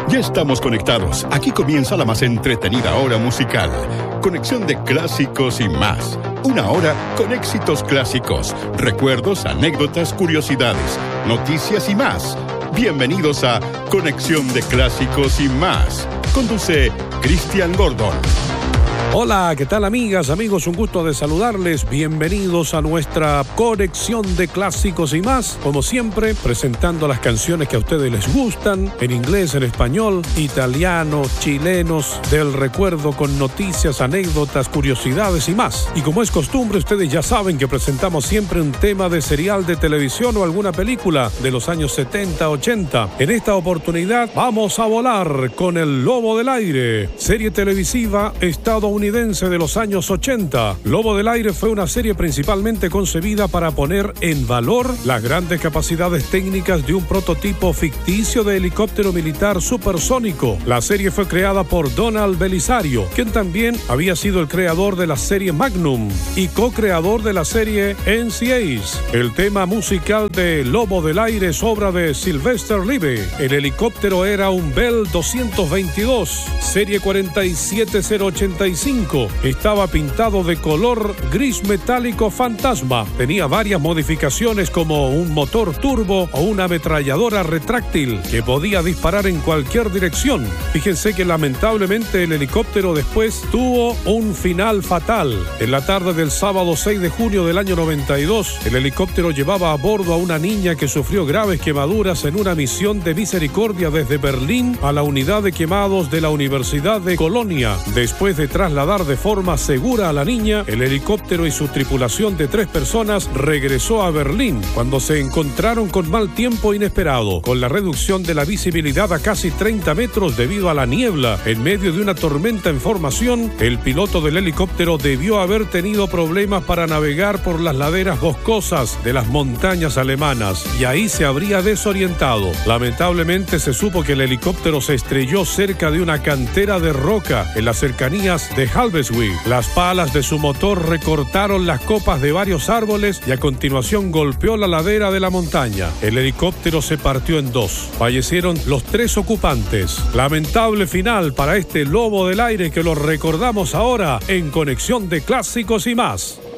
Ya estamos conectados. Aquí comienza la más entretenida hora musical. Conexión de clásicos y más. Una hora con éxitos clásicos, recuerdos, anécdotas, curiosidades, noticias y más. Bienvenidos a Conexión de Clásicos y más. Conduce Cristian Gordon. Hola, ¿qué tal amigas, amigos? Un gusto de saludarles. Bienvenidos a nuestra conexión de clásicos y más. Como siempre, presentando las canciones que a ustedes les gustan, en inglés, en español, italiano, chilenos, del recuerdo con noticias, anécdotas, curiosidades y más. Y como es costumbre, ustedes ya saben que presentamos siempre un tema de serial de televisión o alguna película de los años 70, 80. En esta oportunidad vamos a volar con El Lobo del Aire, serie televisiva estadounidense de los años 80. Lobo del Aire fue una serie principalmente concebida para poner en valor las grandes capacidades técnicas de un prototipo ficticio de helicóptero militar supersónico. La serie fue creada por Donald Belisario, quien también había sido el creador de la serie Magnum y co-creador de la serie NCA's. El tema musical de Lobo del Aire es obra de Sylvester Levy. El helicóptero era un Bell 222, serie 47085. Estaba pintado de color gris metálico fantasma. Tenía varias modificaciones como un motor turbo o una ametralladora retráctil que podía disparar en cualquier dirección. Fíjense que lamentablemente el helicóptero después tuvo un final fatal. En la tarde del sábado 6 de junio del año 92, el helicóptero llevaba a bordo a una niña que sufrió graves quemaduras en una misión de misericordia desde Berlín a la unidad de quemados de la Universidad de Colonia. Después de trasladar de forma segura a la niña, el helicóptero y su tripulación de 3 personas regresó a Berlín cuando se encontraron con mal tiempo inesperado, con la reducción de la visibilidad a casi 30 metros debido a la niebla. En medio de una tormenta en formación, el piloto del helicóptero debió haber tenido problemas para navegar por las laderas boscosas de las montañas alemanas y ahí se habría desorientado. Lamentablemente se supo que el helicóptero se estrelló cerca de una cantera de roca en las cercanías de Halveswijk. Las palas de su motor recortaron las copas de varios árboles y a continuación golpeó la ladera de la montaña. El helicóptero se partió en 2. Fallecieron los 3 ocupantes. Lamentable final para este Lobo del Aire que lo recordamos ahora en Conexión de Clásicos y más.